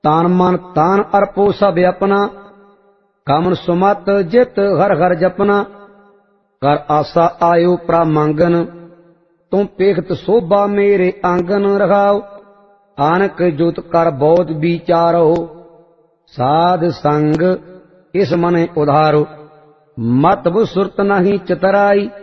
ਤਾਨ ਮਨ ਤਾਨ ਅਰਪੋ ਸਭ ਆਪਣਾ, ਕਮਨ ਸੁਮਤ ਜਿਤ ਹਰ ਹਰ ਜਪਨਾ। ਕਰ ਆਸਾ ਆਇਓ ਪ੍ਰਭ ਮੰਗਨ, ਤੂੰ ਪੇਖਤ ਸੋਭਾ ਮੇਰੇ ਆਂਗਨ। ਰਖਾਓ ਆਨਕ ਜੁਤ ਕਰ ਬਹੁਤ ਵਿਚਾਰੋ, ਸਾਧ ਸੰਗ ਇਸ ਮਨੇ ਉਧਾਰੋ। ਮਤ ਬੁ ਸੁਰਤ ਨਹੀਂ ਚਤਰਾਈ,